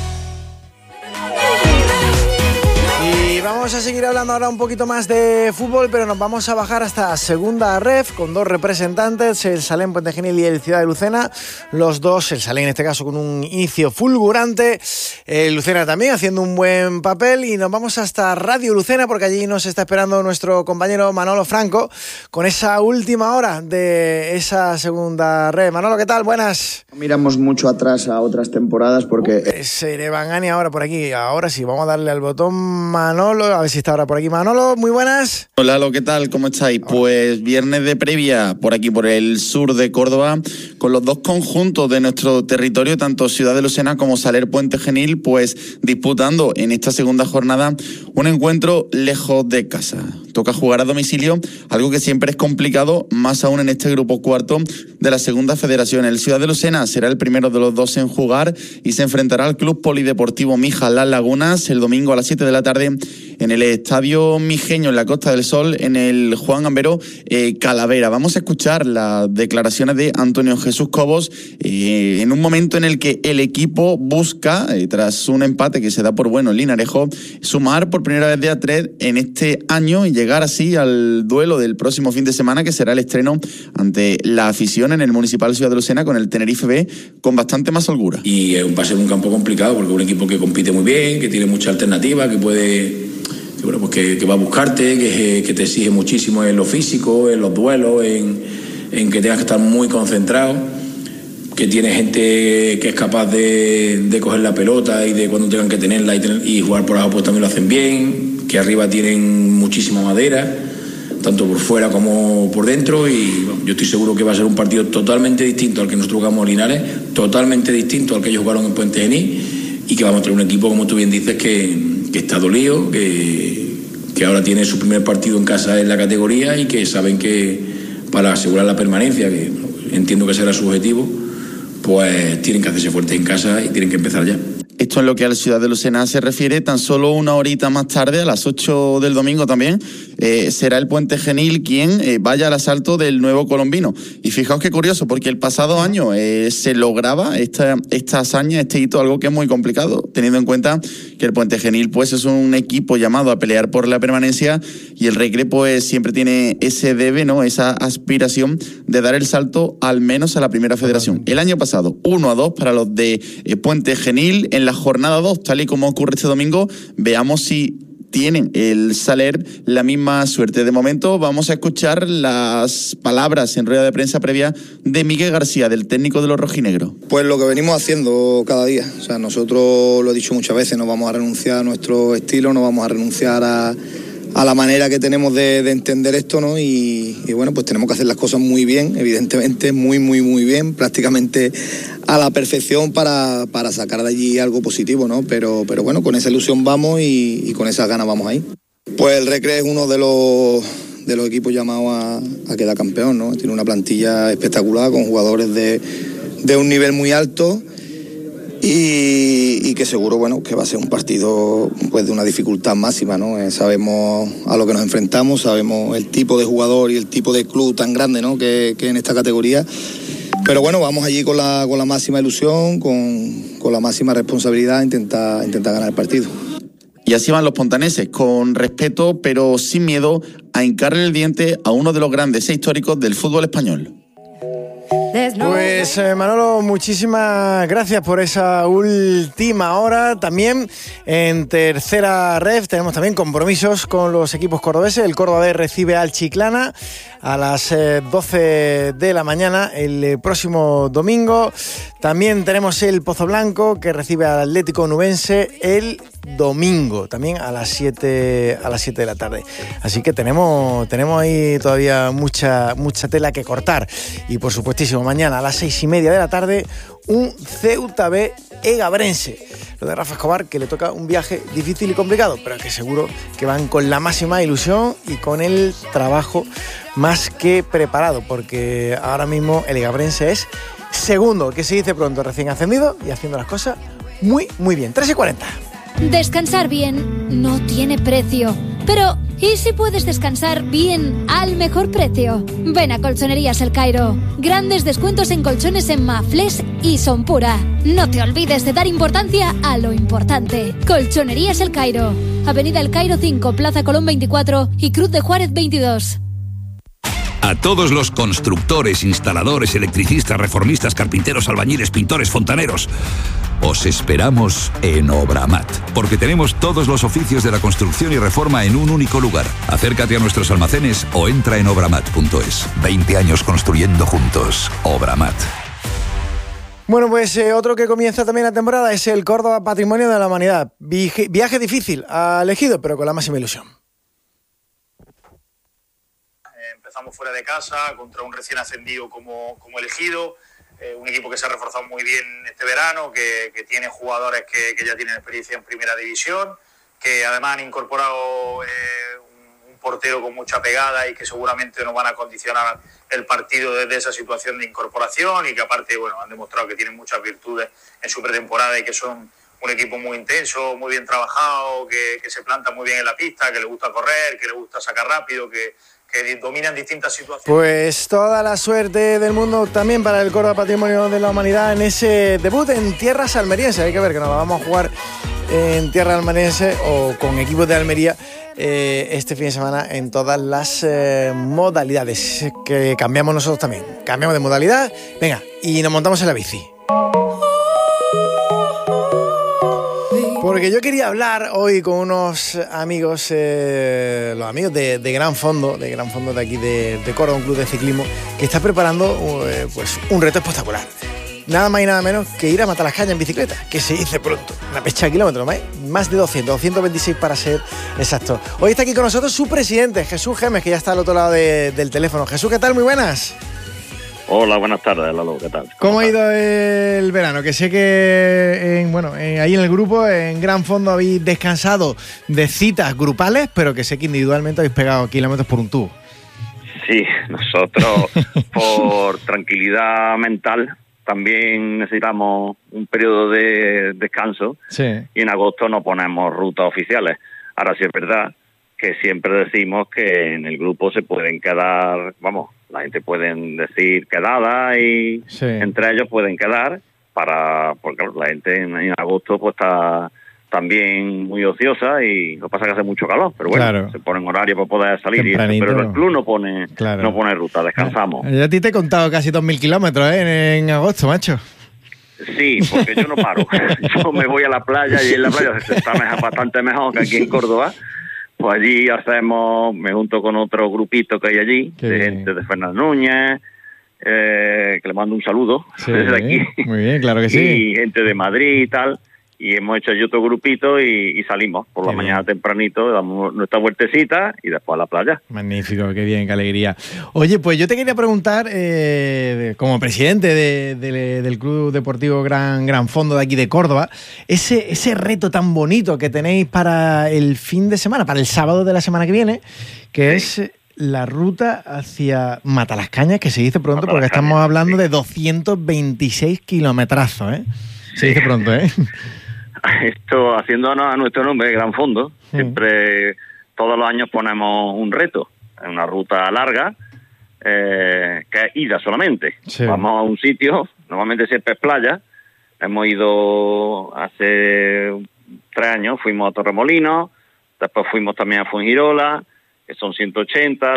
Vamos a seguir hablando ahora un poquito más de fútbol, pero nos vamos a bajar hasta segunda ref con 2 representantes, el Salem Puente Genil y el Ciudad de Lucena. Los dos, el Salem en este caso con un inicio fulgurante, el Lucena también haciendo un buen papel, y nos vamos hasta Radio Lucena porque allí nos está esperando nuestro compañero Manolo Franco con esa última hora de esa segunda ref. Manolo, ¿qué tal? Buenas. Miramos mucho atrás a otras temporadas porque... Se Iván Ania ahora por aquí, ahora sí, vamos a darle al botón Manolo. A ver si está ahora por aquí Manolo, muy buenas. Hola, ¿qué tal? ¿Cómo estáis? Pues viernes de previa por aquí, por el sur de Córdoba, con los 2 conjuntos de nuestro territorio, tanto Ciudad de Lucena como Saler Puente Genil, pues disputando en esta segunda jornada un encuentro lejos de casa. Toca jugar a domicilio, algo que siempre es complicado, más aún en este grupo cuarto de la segunda federación. El Ciudad de Lucena será el primero de los 2 en jugar y se enfrentará al Club Polideportivo Mijas Las Lagunas el domingo a las 7 de la tarde en el Estadio Mijeño, en la Costa del Sol, en el Juan Gambero Calavera. Vamos a escuchar las declaraciones de Antonio Jesús Cobos en un momento en el que el equipo busca, tras un empate que se da por bueno en Linarejo, sumar por primera vez de a 3 en este año y llegar así al duelo del próximo fin de semana, que será el estreno ante la afición en el Municipal Ciudad de Lucena con el Tenerife B, con bastante más holgura. Y va a ser un campo complicado porque es un equipo que compite muy bien, que tiene mucha alternativa, que puede... Bueno, pues que va a buscarte, que te exige muchísimo en lo físico, en los duelos, en que tengas que estar muy concentrado, que tiene gente que es capaz de coger la pelota y de cuando tengan que tenerla y jugar por abajo, pues también lo hacen bien, que arriba tienen muchísima madera, tanto por fuera como por dentro, y bueno, yo estoy seguro que va a ser un partido totalmente distinto al que nosotros jugamos en Linares, totalmente distinto al que ellos jugaron en Puente Genil, y que vamos a tener un equipo, como tú bien dices, que está dolido, que ahora tiene su primer partido en casa en la categoría y que saben que para asegurar la permanencia, que entiendo que será su objetivo, pues tienen que hacerse fuertes en casa y tienen que empezar ya. Esto en lo que a la Ciudad de Lucena se refiere. Tan solo una horita más tarde, a las 8 del domingo también, será el Puente Genil quien vaya al asalto del nuevo colombino. Y fijaos qué curioso, porque el pasado año se lograba esta hazaña, este hito, algo que es muy complicado, teniendo en cuenta que el Puente Genil pues es un equipo llamado a pelear por la permanencia, y el Recre pues siempre tiene ese debe, ¿no?, esa aspiración de dar el salto al menos a la primera federación. El año pasado 1-2 para los de Puente Genil. En la jornada 2, tal y como ocurre este domingo, veamos si tienen el Saler la misma suerte. De momento vamos a escuchar las palabras en rueda de prensa previa de Miguel García, del técnico de los rojinegros. Pues lo que venimos haciendo cada día. O sea, nosotros, lo he dicho muchas veces, no vamos a renunciar a nuestro estilo, no vamos a renunciar a la manera que tenemos de entender esto, ¿no? Y bueno, pues tenemos que hacer las cosas muy bien, evidentemente, muy bien, prácticamente a la perfección para sacar de allí algo positivo, ¿no? Pero bueno, con esa ilusión vamos y con esas ganas vamos ahí. Pues el Recre es uno de los equipos llamados a quedar campeón, ¿no? Tiene una plantilla espectacular con jugadores de un nivel muy alto. y que seguro, bueno, que va a ser un partido pues de una dificultad máxima, ¿no? Sabemos a lo que nos enfrentamos, sabemos el tipo de jugador y el tipo de club tan grande, ¿no? que en esta categoría. Pero bueno, vamos allí con la máxima ilusión, con la máxima responsabilidad a intentar ganar el partido. Y así van los pontaneses, con respeto pero sin miedo a hincarle el diente a uno de los grandes e históricos del fútbol español. Pues Manolo, muchísimas gracias por esa última hora. También en tercera ref tenemos también compromisos con los equipos cordobeses. El Córdoba B recibe al Chiclana a las 12 de la mañana el próximo domingo. También tenemos el Pozo Blanco que recibe al Atlético Nubense el domingo, también a las 7 de la tarde. Así que tenemos ahí todavía mucha tela que cortar. Y por supuestísimo, mañana a las 6:30 de la tarde, un Ceuta B Egabrense. Lo de Rafa Escobar, que le toca un viaje difícil y complicado, pero que seguro que van con la máxima ilusión y con el trabajo más que preparado, porque ahora mismo el Egabrense es segundo, que se dice pronto, recién ascendido y haciendo las cosas muy, muy bien. 3:40. Descansar bien no tiene precio. Pero, ¿y si puedes descansar bien al mejor precio? Ven a Colchonerías El Cairo. Grandes descuentos en colchones en Mafles y Sonpura. No te olvides de dar importancia a lo importante. Colchonerías El Cairo. Avenida El Cairo 5, Plaza Colón 24 y Cruz de Juárez 22. A todos los constructores, instaladores, electricistas, reformistas, carpinteros, albañiles, pintores, fontaneros, os esperamos en Obramat, porque tenemos todos los oficios de la construcción y reforma en un único lugar. Acércate a nuestros almacenes o entra en obramat.es. 20 años construyendo juntos. Obramat. Bueno, pues otro que comienza también la temporada es el Córdoba Patrimonio de la Humanidad. Viaje difícil ha elegido, pero con la máxima ilusión. Empezamos fuera de casa contra un recién ascendido como elegido, un equipo que se ha reforzado muy bien este verano, que tiene jugadores que ya tienen experiencia en primera división, que además han incorporado un portero con mucha pegada y que seguramente nos van a condicionar el partido desde esa situación de incorporación, y que aparte han demostrado que tienen muchas virtudes en su pretemporada y que son un equipo muy intenso, muy bien trabajado, que se planta muy bien en la pista, que le gusta correr, que le gusta sacar rápido, que dominan distintas situaciones. Pues toda la suerte del mundo también para el Córdoba Patrimonio de la Humanidad en ese debut en tierras almerienses. Hay que ver que nos la vamos a jugar en tierra almeriense o con equipos de Almería este fin de semana en todas las modalidades, que cambiamos nosotros también. Cambiamos de modalidad, venga, y nos montamos en la bici. Porque yo quería hablar hoy con unos amigos, los amigos de Gran Fondo, de aquí de Córdoba, un club de ciclismo, que está preparando pues un reto espectacular. Nada más y nada menos que ir a Matalascaña en bicicleta, que se dice pronto. Una pecha de kilómetros, más de 226 para ser exacto. Hoy está aquí con nosotros su presidente, Jesús Gemes, que ya está al otro lado del teléfono. Jesús, ¿qué tal? Muy buenas. Hola, buenas tardes, Lalo, ¿qué tal? ¿Cómo ha ido el verano? Que sé que ahí en el grupo, en Gran Fondo, habéis descansado de citas grupales, pero que sé que individualmente habéis pegado kilómetros por un tubo. Sí, nosotros por tranquilidad mental también necesitamos un periodo de descanso, sí. Y en agosto no ponemos rutas oficiales. Ahora sí es verdad que siempre decimos que en el grupo se pueden quedar, la gente pueden decir quedada y sí. Entre ellos pueden quedar porque claro, la gente en agosto pues está también muy ociosa y lo pasa que hace mucho calor, pero bueno, claro. Se ponen horario para poder salir y eso, pero el club no pone ruta, descansamos. Yo a ti te he contado casi 2.000 kilómetros en agosto, macho. Sí, porque yo no paro. Yo me voy a la playa y en la playa se está bastante mejor que aquí en Córdoba. Pues allí me junto con otro grupito que hay allí, de gente de Fernández Núñez, que le mando un saludo desde aquí. Muy bien, claro que sí. Y gente de Madrid y tal. Y hemos hecho allí otro grupito y salimos por la mañana tempranito, damos nuestra vueltecita y después a la playa. Magnífico, qué bien, qué alegría. Oye, pues yo te quería preguntar, como presidente del Club Deportivo Gran Fondo de aquí de Córdoba, ese reto tan bonito que tenéis para el fin de semana, para el sábado de la semana que viene, que es la ruta hacia Matalascañas, que se dice pronto porque estamos hablando de 226 kilometrazos, ¿eh? Se dice pronto, ¿eh? Esto haciendo a nuestro nombre, Gran Fondo, siempre, todos los años ponemos un reto, en una ruta larga, que es ida solamente. Sí. Vamos a un sitio, normalmente siempre es playa. Hemos ido hace 3 años, fuimos a Torremolinos, después fuimos también a Fuengirola, que son 180.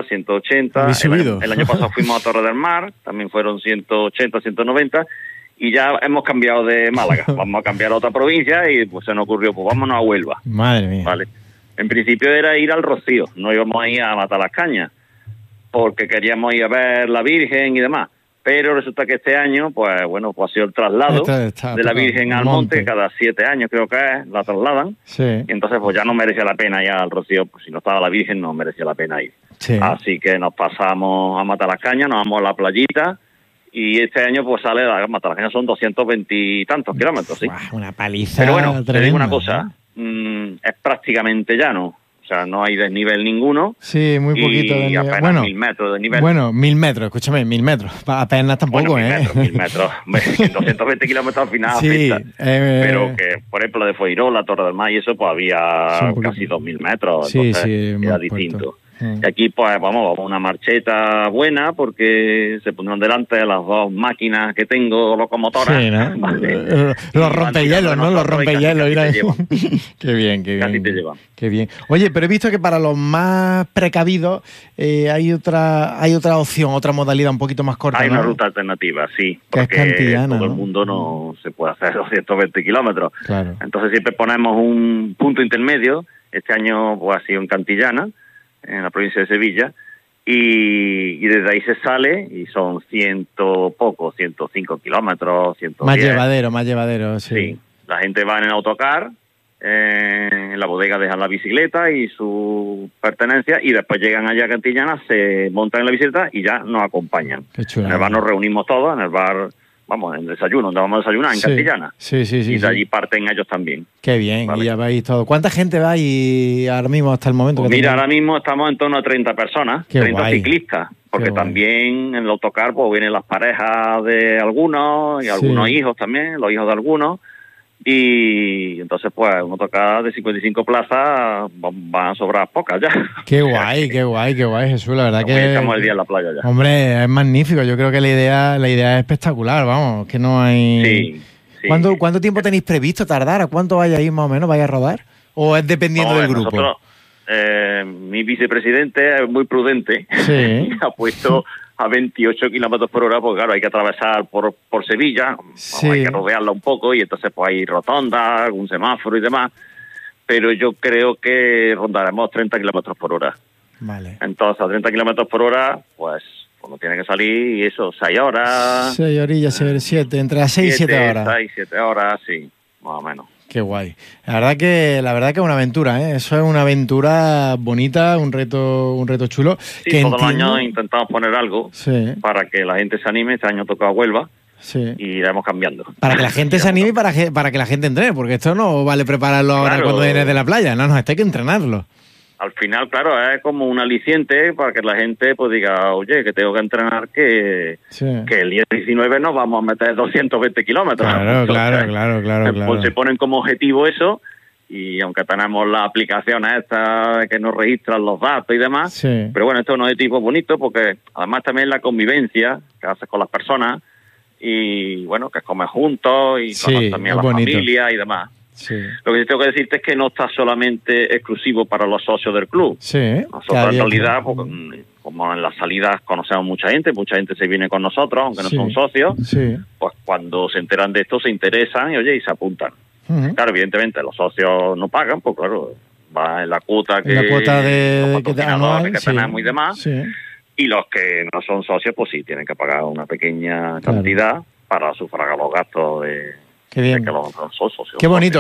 El año pasado fuimos a Torre del Mar, también fueron 180, 190. Y ya hemos cambiado de Málaga. Vamos a cambiar a otra provincia y pues se nos ocurrió, pues vámonos a Huelva. Madre mía. Vale. En principio era ir al Rocío, no íbamos a ir a Matalascañas, porque queríamos ir a ver la Virgen y demás. Pero resulta que este año, pues bueno, pues ha sido el traslado de la Virgen al monte, cada 7 años creo que es, la trasladan. Sí. Y entonces pues ya no merecía la pena ir al Rocío, pues si no estaba la Virgen no merecía la pena ir. Sí. Así que nos pasamos a Matalascañas, nos vamos a la playita. Y este año pues sale, la Matalascañas son 220 y tantos kilómetros, ¿sí? Una paliza. Pero bueno, tremenda, te digo una cosa, es prácticamente llano. O sea, no hay desnivel ninguno. Sí, muy poquito de nivel. Apenas Bueno, 1000 metros de nivel. Bueno, 1000 metros, escúchame, 1000 metros. Apenas tampoco, bueno, 1000 metros. 220 kilómetros al final. Sí, pista. Pero que, por ejemplo, de Fuengirola, Torre del Mar y eso, pues había casi 2000 metros. Sí, entonces sí, era distinto. Y aquí pues vamos a una marcheta buena porque se pondrán delante las 2 máquinas que tengo locomotoras. Sí, ¿no? Vale. Los rompehielos, ¿no? Los rompehielos. Qué bien, qué bien. Casi te llevan. Qué bien. Oye, pero he visto que para los más precavidos hay otra opción, otra modalidad un poquito más corta. Hay ¿no? una ruta alternativa, sí. Que es porque cantillana, todo el ¿no? mundo no se puede hacer 220 kilómetros. Claro. Entonces siempre ponemos un punto intermedio. Este año pues ha sido en Cantillana, en la provincia de Sevilla, y desde ahí se sale y son 105 kilómetros, 110. Más llevadero, sí. Sí, la gente va en el autocar, en la bodega dejan la bicicleta y su pertenencia y después llegan allá a Cantillana, se montan en la bicicleta y ya nos acompañan. Qué chula. En el bar nos reunimos todos, en el bar, vamos, en el desayuno, donde vamos a desayunar, en Cantillana. Sí. Y de allí parten ellos también. Qué bien, vale. Y ya vais todo. ¿Cuánta gente va ahí ahora mismo hasta el momento? Pues mira, ahora mismo estamos en torno a 30 personas, Qué 30 guay. ciclistas, porque Qué guay. también en el autocar pues vienen las parejas de algunos y algunos hijos también, los hijos de algunos, y entonces pues un autocar de 55 plazas van a sobrar pocas ya. Qué guay, Jesús, la verdad que... Estamos el día en la playa ya. Hombre, es magnífico, yo creo que la idea es espectacular, vamos, que no hay... Sí. ¿Cuánto tiempo tenéis previsto tardar? ¿A cuánto vais a ir más o menos? ¿Vais a rodar? ¿O es dependiendo del grupo? Nosotros, mi vicepresidente es muy prudente, Sí. ha puesto a 28 kilómetros por hora, porque claro, hay que atravesar por Sevilla, Sí. hay que rodearla un poco y entonces pues hay rotonda, algún semáforo y demás, pero yo creo que rondaremos 30 kilómetros por hora. Vale. Entonces a 30 kilómetros por hora, pues cuando tiene que salir, y eso, 6 horas. 6 horillas, 7, entre las 6 y 7 horas. 6, 7 horas, sí, más o menos. Qué guay. La verdad que es una aventura, ¿eh? Eso es una aventura bonita, un reto chulo. Sí, que todos los entiendo- años intentamos poner algo Sí. para que la gente se anime. Este año toca Huelva Sí. y iremos cambiando. Para que la gente se anime y para que la gente entrene, porque esto no vale prepararlo ahora Claro. cuando vienes de la playa, no, esto hay que entrenarlo. Al final, claro, es como un aliciente para que la gente pues diga, oye, que tengo que entrenar, que el día 19 nos vamos a meter 220 kilómetros. Claro. Pues se ponen como objetivo eso, y aunque tenemos las aplicaciones estas que nos registran los datos y demás, Sí. pero bueno, esto es un objetivo bonito porque además también la convivencia que haces con las personas y bueno, que comes juntos y Sí, conoces también a es la bonito. familia y demás. Sí. Lo que sí tengo que decirte es que no está solamente exclusivo para los socios del club. Sí. Nosotros en realidad, pues, como en las salidas conocemos mucha gente se viene con nosotros, aunque no Sí. son socios, Sí. pues cuando se enteran de esto se interesan y oye, y se apuntan. Ujú. Claro, evidentemente los socios no pagan, pues claro, va en la cuota que, En la cuota los que patrocinadores anual, que sí. tenemos y demás, Sí. y los que no son socios, pues sí, tienen que pagar una pequeña Claro. cantidad para sufragar los gastos de Qué bien. que los son socios. Qué bonito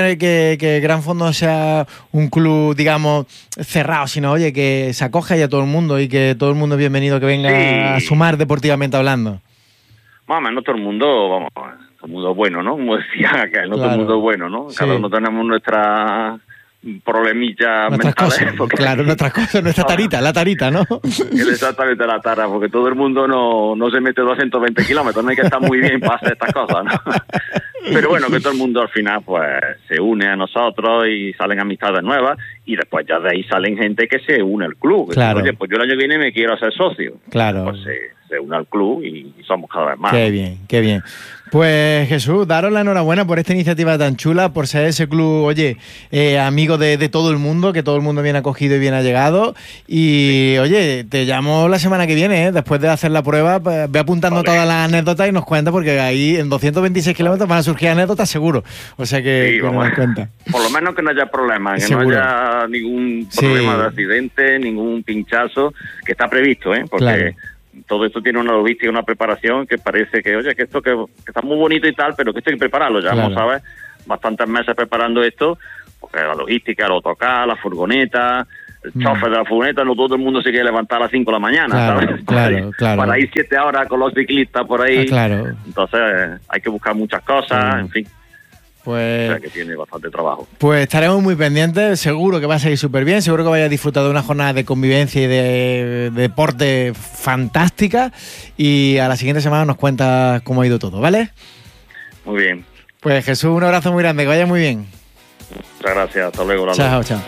que Gran Fondo no sea un club, digamos, cerrado, sino, oye, que se acoja ya a todo el mundo y que todo el mundo es bienvenido que venga Sí. a sumar deportivamente hablando. Más o menos todo el mundo, vamos, todo el mundo es bueno, ¿no? Como decía acá, no todo Claro. el mundo es bueno, ¿no? Sí. Cada uno tenemos nuestras problemillas Nuestras mentales. cosas, porque- claro, nuestras cosas, nuestra tarita, la tarita, ¿no? Es exactamente la tara, porque todo el mundo no se mete 220 kilómetros, no hay que estar muy bien para hacer estas cosas, ¿no? Pero bueno, que todo el mundo al final pues se une a nosotros y salen amistades nuevas y después ya de ahí salen gente que se une al club. Claro. Oye, pues yo el año que viene me quiero hacer socio. Claro. Pues se une al club y somos cada vez más. Qué bien, qué bien. Pues Jesús, daros la enhorabuena por esta iniciativa tan chula, por ser ese club, oye, amigo de todo el mundo, que todo el mundo bien acogido y bien allegado. Y oye, te llamo la semana que viene, después de hacer la prueba, pues, ve apuntando todas las anécdotas y nos cuenta, porque ahí en 226 kilómetros van a surgir anécdotas seguro. O sea que nos das cuenta. Por lo menos que no haya problemas, que Seguro. no haya ningún problema de accidente, ningún pinchazo, que está previsto, porque... Claro. Todo esto tiene una logística y una preparación que parece que, oye, que esto que está muy bonito y tal, pero que esto hay que prepararlo. Ya vamos a ver bastantes meses preparando esto, porque la logística, el autocar, la furgoneta, el chofer de la furgoneta, no todo el mundo se quiere levantar a las 5 de la mañana, ¿sabes? Claro. Para ir 7 horas con los ciclistas por ahí. Claro. Entonces hay que buscar muchas cosas, en fin. Pues, o sea que tiene bastante trabajo. Pues estaremos muy pendientes, seguro que va a seguir súper bien, seguro que vaya a disfrutar de una jornada de convivencia y de deporte fantástica, y a la siguiente semana nos cuentas cómo ha ido todo, ¿vale? Muy bien. Pues Jesús, un abrazo muy grande, que vaya muy bien. Muchas gracias, hasta luego. Lalo. Chao.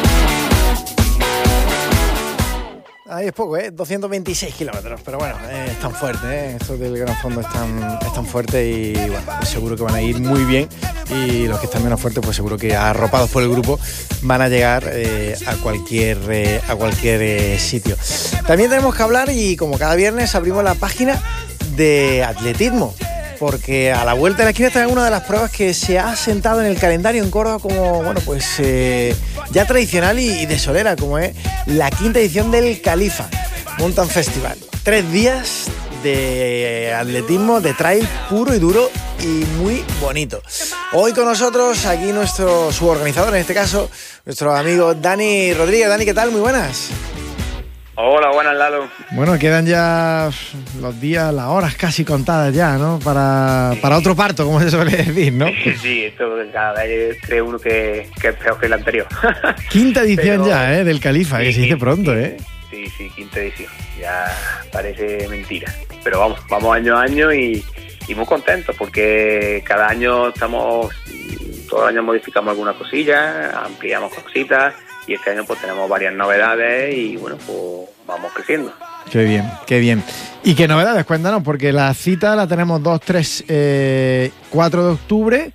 Ahí es poco, 226 kilómetros, pero bueno, es tan fuerte, esto del Gran Fondo es tan fuerte y bueno, pues seguro que van a ir muy bien, y los que están menos fuertes pues seguro que arropados por el grupo van a llegar a cualquier sitio. También tenemos que hablar, y como cada viernes abrimos la página de atletismo, porque a la vuelta de la esquina está una de las pruebas que se ha sentado en el calendario en Córdoba como, bueno, pues ya tradicional y de solera, como es la 5ª edición del Califa Mountain Festival. 3 días de atletismo, de trail puro y duro y muy bonito. Hoy con nosotros aquí nuestro suborganizador, en este caso, nuestro amigo Dani Rodríguez. Dani, ¿qué tal? Muy buenas. Hola, buenas, Lalo. Bueno, quedan ya los días, las horas casi contadas ya, ¿no? Para otro parto, como se suele decir, ¿no? Sí, esto cada vez cree uno que es peor que el anterior. 5ª edición ya, del Califa, que se dice pronto, Sí, 5ª edición. Ya parece mentira. Pero vamos año a año y muy contentos, porque cada año todos los años modificamos alguna cosilla, ampliamos cositas. Y este año pues tenemos varias novedades y bueno, pues vamos creciendo. Qué bien. ¿Y qué novedades? Cuéntanos, porque la cita la tenemos 2, 3, 4 de octubre.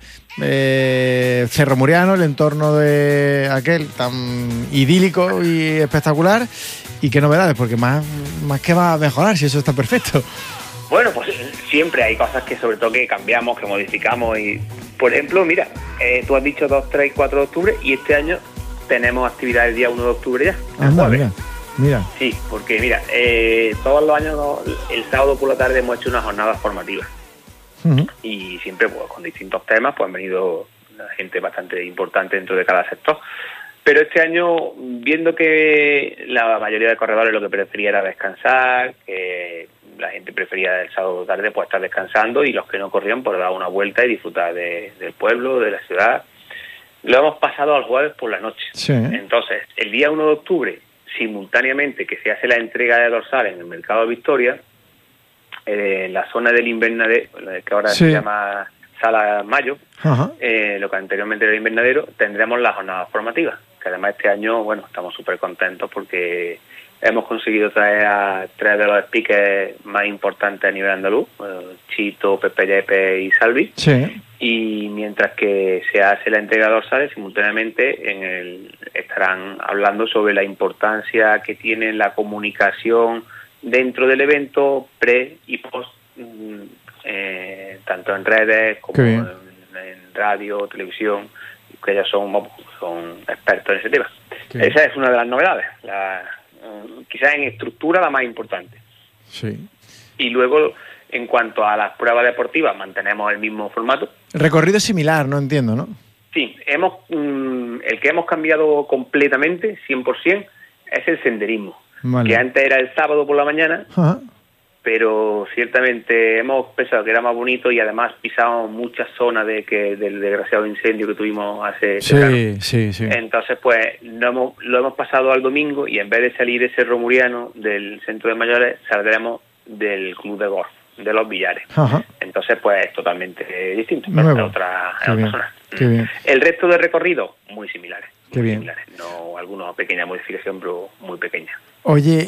Cerro Muriano, el entorno de aquel tan idílico y espectacular. ¿Y qué novedades? Porque más que va a mejorar, si eso está perfecto. Bueno, pues siempre hay cosas que sobre todo que cambiamos, que modificamos. Y por ejemplo, mira, tú has dicho 2, 3 y 4 de octubre y este año tenemos actividad el día 1 de octubre ya. Anda, mira. Sí, porque mira, todos los años, el sábado por la tarde hemos hecho unas jornadas formativas. Uh-huh. Y siempre pues con distintos temas, pues han venido gente bastante importante dentro de cada sector. Pero este año, viendo que la mayoría de corredores lo que prefería era descansar, que la gente prefería el sábado tarde pues estar descansando, y los que no corrían pues dar una vuelta y disfrutar del pueblo, de la ciudad. Lo hemos pasado al jueves por la noche. Sí. Entonces, el día 1 de octubre, simultáneamente que se hace la entrega de dorsales en el Mercado de Victoria, en la zona del Invernadero, que ahora se llama Sala Mayo, lo que anteriormente era el Invernadero, tendremos las jornadas formativas, que además este año, bueno, estamos súper contentos porque hemos conseguido traer a 3 de los speakers más importantes a nivel andaluz, Chito, Pepe Yepe y Salvi. Sí. Y mientras que se hace la entrega de dorsales, simultáneamente estarán hablando sobre la importancia que tiene la comunicación dentro del evento, pre y post, tanto en redes como en radio, televisión, que ellos son expertos en ese tema. Esa es una de las novedades, quizás en estructura la más importante. Sí. Y luego, en cuanto a las pruebas deportivas, mantenemos el mismo formato. El recorrido es similar, no entiendo, ¿no? Sí, el que hemos cambiado completamente, 100%, es el senderismo. Vale. Que antes era el sábado por la mañana, pero ciertamente hemos pensado que era más bonito y además pisamos muchas zonas del desgraciado incendio que tuvimos hace verano. Sí. Entonces, pues lo hemos pasado al domingo, y en vez de salir de Cerro Muriano, del centro de mayores, saldremos del club de golf, de los Villares. Entonces, pues es totalmente distinto, pero en otra zona. Qué bien. El resto de recorrido, muy similares. Qué bien. Similares. No, alguna pequeña modificación, pero muy pequeña. Oye,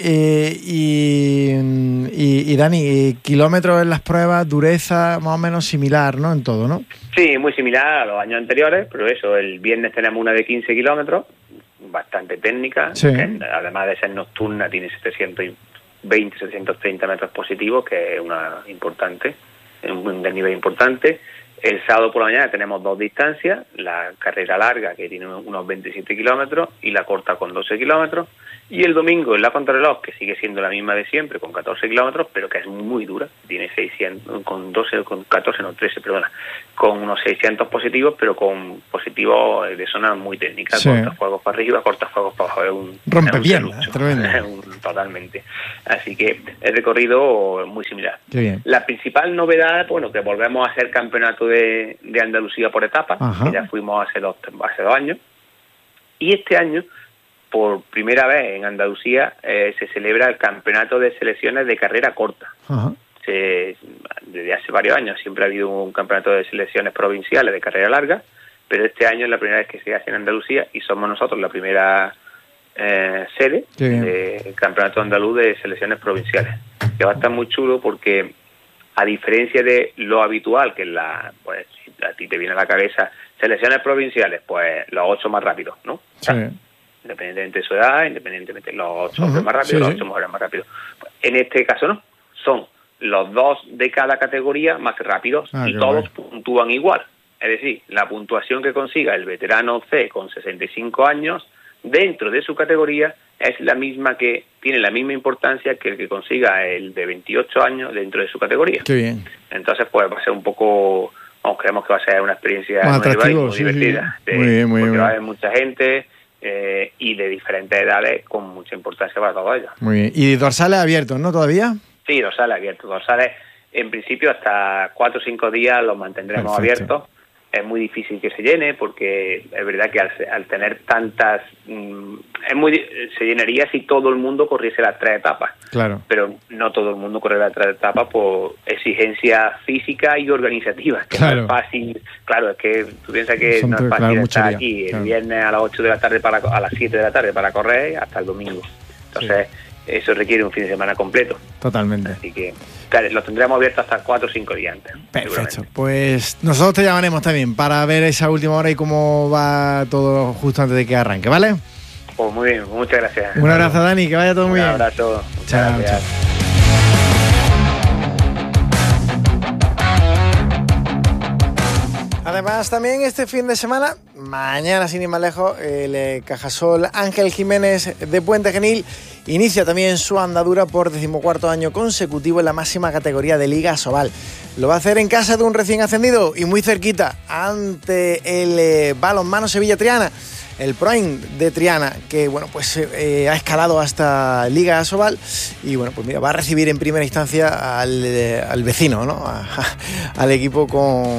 y Dani, kilómetros en las pruebas, dureza más o menos similar, ¿no? En todo, ¿no? Sí, muy similar a los años anteriores, pero eso, el viernes tenemos una de 15 kilómetros, bastante técnica, sí. Que además de ser nocturna tiene 720, 730 metros positivos, que es una importante, un desnivel importante. El sábado por la mañana tenemos 2 distancias, la carrera larga, que tiene unos 27 kilómetros, y la corta con 12 kilómetros. Y el domingo en la contrarreloj, que sigue siendo la misma de siempre, con 14 kilómetros, pero que es muy dura, tiene 600, con unos 600 positivos, pero con positivos de zonas muy técnicas, sí. Cortafuegos para arriba, cortafuegos para abajo, es un rompepiernas, tremendo. Totalmente. Así que el recorrido muy similar. Qué bien. La principal novedad, bueno, que volvemos a hacer campeonato de Andalucía por etapas, que ya fuimos hace 2 años, y este año, por primera vez en Andalucía, se celebra el campeonato de selecciones de carrera corta. Desde hace varios años siempre ha habido un campeonato de selecciones provinciales de carrera larga, pero este año es la primera vez que se hace en Andalucía y somos nosotros la primera sede del campeonato andaluz de selecciones provinciales, que va a estar muy chulo porque, a diferencia de lo habitual, que pues si a ti te viene a la cabeza selecciones provinciales, pues los 8 más rápidos, ¿no? Sí. Independientemente de su edad, independientemente de los 8 hombres más rápidos, los 8 mujeres más rápidos. En este caso no, son los 2 de cada categoría más rápidos y todos puntúan igual. Es decir, la puntuación que consiga el veterano C con 65 años dentro de su categoría es la misma, que tiene la misma importancia que el que consiga el de 28 años dentro de su categoría. Qué bien. Entonces, pues va a ser un poco, creemos que va a ser una experiencia nueva y muy divertida. Sí. Muy bien, porque va a haber mucha gente y de diferentes edades con mucha importancia para todos ellos. Muy bien. ¿Y dorsales abiertos, no, todavía? Sí, dorsales abiertos. Dorsales, en principio, hasta 4 o 5 días los mantendremos abiertos. Es muy difícil que se llene porque es verdad que al tener tantas... se llenaría si todo el mundo corriese las 3 etapas. Claro. Pero no todo el mundo corre las 3 etapas por exigencia física y organizativa. Que no es fácil. Claro, es que tú piensas que no es fácil estar aquí el viernes a las 8 de la tarde a las 7 de la tarde para correr hasta el domingo. Entonces... Eso requiere un fin de semana completo. Totalmente. Así que, claro, lo tendremos abierto hasta 4 o 5 días antes. Perfecto. Pues nosotros te llamaremos también para ver esa última hora y cómo va todo justo antes de que arranque, ¿vale? Pues muy bien, muchas gracias. Un abrazo, Dani, que vaya todo muy bien. Un abrazo. Chao. Además, también este fin de semana, mañana sin ir más lejos, el Cajasol Ángel Jiménez de Puente Genil inicia también su andadura por 14º año consecutivo en la máxima categoría de Liga Asobal. Lo va a hacer en casa de un recién ascendido y muy cerquita, ante el Balonmano Sevilla Triana, el Prime de Triana, que bueno, pues ha escalado hasta Liga Asobal y bueno, pues mira, va a recibir en primera instancia al vecino, ¿no? Al equipo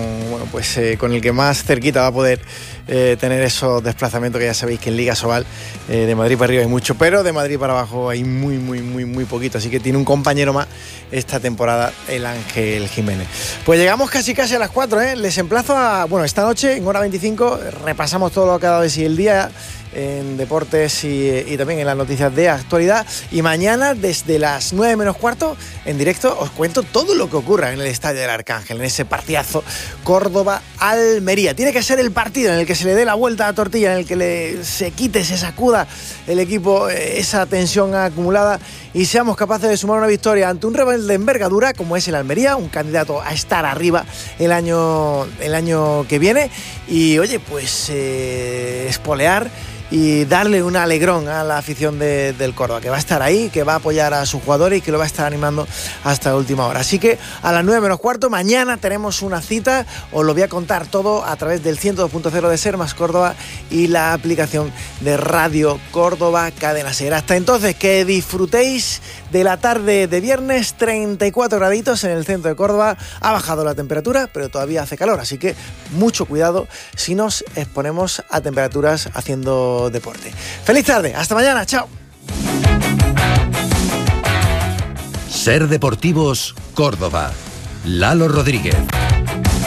con el que más cerquita va a poder tener esos desplazamientos, que ya sabéis que en Liga Asobal de Madrid para arriba hay mucho, pero de Madrid para abajo hay muy poquito, así que tiene un compañero más esta temporada el Ángel Jiménez. Pues llegamos casi a las 4, ¿eh? Les emplazo esta noche en hora 25 repasamos todo lo que ha dado de sí el día en deportes y también en las noticias de actualidad, y mañana desde las 9 menos cuarto en directo os cuento todo lo que ocurra en el Estadio del Arcángel, en ese partidazo Córdoba-Almería. Tiene que ser el partido en el que se le dé la vuelta a la tortilla, en el que se quite, se sacuda el equipo esa tensión acumulada y seamos capaces de sumar una victoria ante un rival de envergadura como es el Almería, un candidato a estar arriba el año que viene, y oye, pues espolear y darle un alegrón a la afición del Córdoba, que va a estar ahí, que va a apoyar a sus jugadores y que lo va a estar animando hasta la última hora. Así que a las 9 menos cuarto mañana tenemos una cita, os lo voy a contar todo a través del 102.0 de Ser Más Córdoba y la aplicación de Radio Córdoba Cadena Ser. Hasta entonces, que disfrutéis de la tarde de viernes, 34 graditos en el centro de Córdoba, ha bajado la temperatura, pero todavía hace calor, así que mucho cuidado si nos exponemos a temperaturas haciendo deporte. Feliz tarde, hasta mañana, chao. Ser Deportivos Córdoba. Lalo Rodríguez.